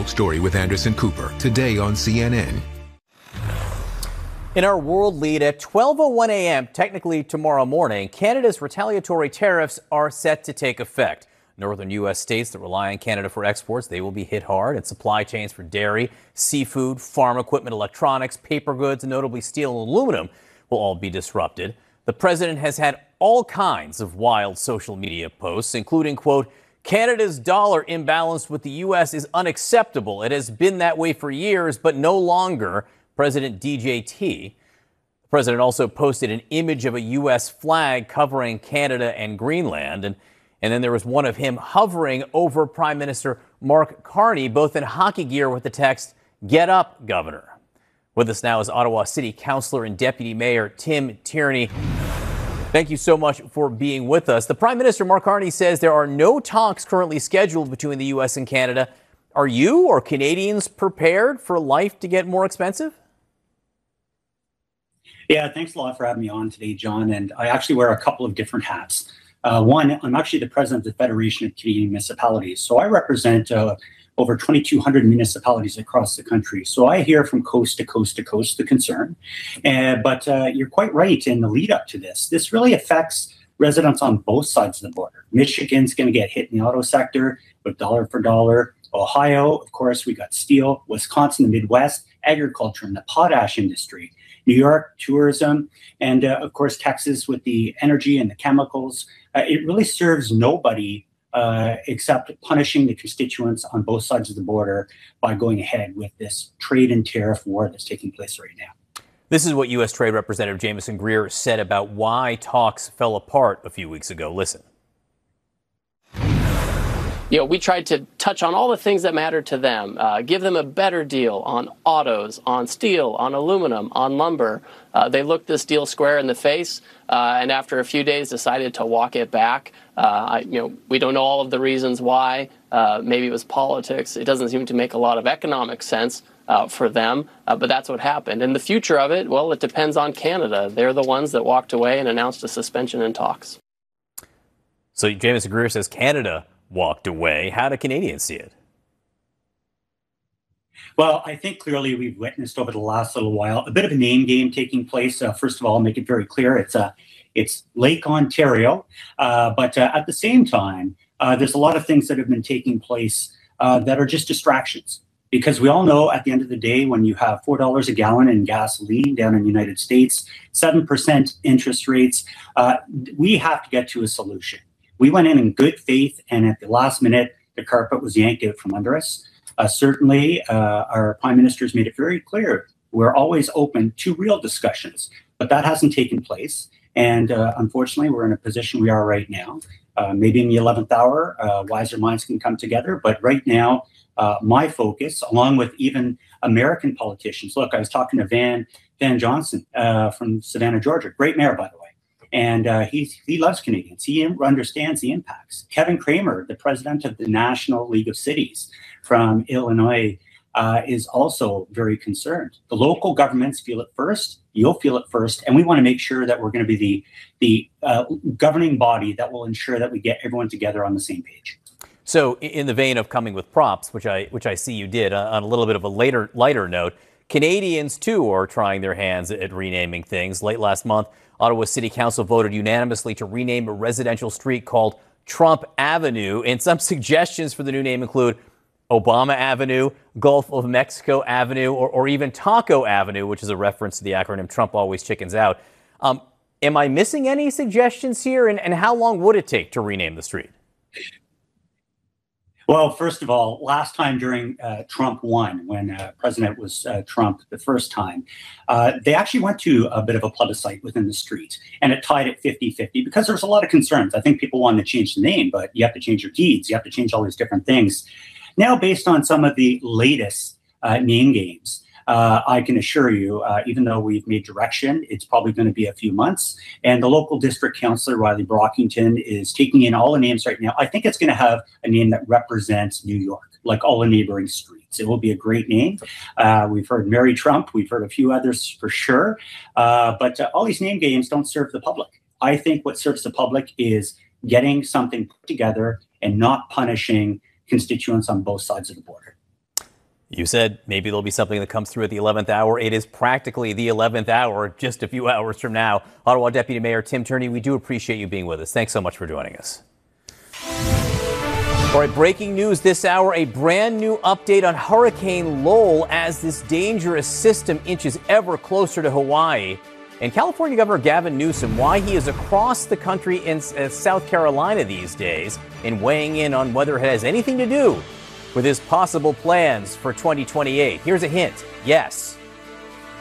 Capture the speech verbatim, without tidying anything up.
Top Story with Anderson Cooper, today on C N N. In our world lead at twelve oh one a.m., technically tomorrow morning, Canada's retaliatory tariffs are set to take effect. Northern U S states that rely on Canada for exports, they will be hit hard, and supply chains for dairy, seafood, farm equipment, electronics, paper goods, and notably steel and aluminum will all be disrupted. The president has had all kinds of wild social media posts, including, quote, Canada's dollar imbalance with the U S is unacceptable. It has been that way for years, but no longer. President D J T. The president also posted an image of a U S flag covering Canada and Greenland. And, and then there was one of him hovering over Prime Minister Mark Carney, both in hockey gear with the text, "Get up, Governor." With us now is Ottawa City Councillor and Deputy Mayor Tim Tierney. Thank you so much for being with us. The Prime Minister, Mark Carney, says there are no talks currently scheduled between the U S and Canada. Are you or Canadians prepared for life to get more expensive? Yeah, thanks a lot for having me on today, John. And I actually wear a couple of different hats. Uh, one, I'm actually the president of the Federation of Canadian Municipalities. So I represent uh, over twenty-two hundred municipalities across the country. So I hear from coast to coast to coast the concern. Uh, but uh, you're quite right in the lead up to this. This really affects residents on both sides of the border. Michigan's going to get hit in the auto sector with dollar for dollar. Ohio, of course, we got steel. Wisconsin, the Midwest, agriculture and the potash industry. New York, tourism, and uh, of course, Texas with the energy and the chemicals. Uh, it really serves nobody uh, except punishing the constituents on both sides of the border by going ahead with this trade and tariff war that's taking place right now. This is what U S Trade Representative Jamieson Greer said about why talks fell apart a few weeks ago. Listen. You know, we tried to touch on all the things that matter to them, uh, give them a better deal on autos, on steel, on aluminum, on lumber. Uh, they looked this deal square in the face, uh, and after a few days decided to walk it back. Uh, I, you know, we don't know all of the reasons why. Uh, maybe it was politics. It doesn't seem to make a lot of economic sense uh, for them, uh, but that's what happened. And the future of it, well, it depends on Canada. They're the ones that walked away and announced a suspension in talks. So Jamieson Greer says Canada walked away. How do Canadians see it? Well, I think clearly we've witnessed over the last little while a bit of a name game taking place. Uh, first of all, I'll make it very clear, it's uh, it's Lake Ontario. Uh, but uh, at the same time, uh, there's a lot of things that have been taking place uh, that are just distractions. Because we all know at the end of the day, when you have four dollars a gallon in gasoline down in the United States, seven percent interest rates, uh, we have to get to a solution. We went in in good faith, and at the last minute, the carpet was yanked out from under us. Uh, certainly, uh, our Prime Minister has made it very clear we're always open to real discussions, but that hasn't taken place. And uh, unfortunately, we're in a position we are right now. Uh, maybe in the eleventh hour, uh, wiser minds can come together. But right now, uh, my focus, along with even American politicians, look, I was talking to Van, Van Johnson uh, from Savannah, Georgia, great mayor, by the way. And uh, he, he loves Canadians. He understands the impacts. Kevin Kramer, the president of the National League of Cities from Illinois, uh, is also very concerned. The local governments feel it first. You'll feel it first. And we want to make sure that we're going to be the, the uh, governing body that will ensure that we get everyone together on the same page. So in the vein of coming with props, which I, which I see you did, uh, on a little bit of a later, lighter note, Canadians, too, are trying their hands at renaming things. Late last month, Ottawa City Council voted unanimously to rename a residential street called Trump Avenue. And some suggestions for the new name include Obama Avenue, Gulf of Mexico Avenue, or, or even Taco Avenue, which is a reference to the acronym Trump Always Chickens Out. Um, am I missing any suggestions here? And, and how long would it take to rename the street? Well, first of all, last time during uh, Trump won, when uh, President was uh, Trump the first time, uh, they actually went to a bit of a plebiscite within the street, and it tied at fifty fifty because there was a lot of concerns. I think people wanted to change the name, but you have to change your deeds. You have to change all these different things. Now, based on some of the latest uh, name games, Uh, I can assure you, uh, even though we've made direction, it's probably going to be a few months. And the local district councillor, Riley Brockington, is taking in all the names right now. I think it's going to have a name that represents New York, like all the neighboring streets. It will be a great name. Uh, we've heard Mary Trump. We've heard a few others for sure. Uh, but uh, all these name games don't serve the public. I think what serves the public is getting something put together and not punishing constituents on both sides of the border. You said maybe there'll be something that comes through at the eleventh hour. It is practically the eleventh hour, just a few hours from now. Ottawa Deputy Mayor Tim Tierney, we do appreciate you being with us. Thanks so much for joining us. All right, breaking news this hour, a brand new update on Hurricane Lowell as this dangerous system inches ever closer to Hawaii. And California Governor Gavin Newsom, why he is across the country in uh, South Carolina these days and weighing in on whether it has anything to do with his possible plans for twenty twenty-eight. Here's a hint. Yes.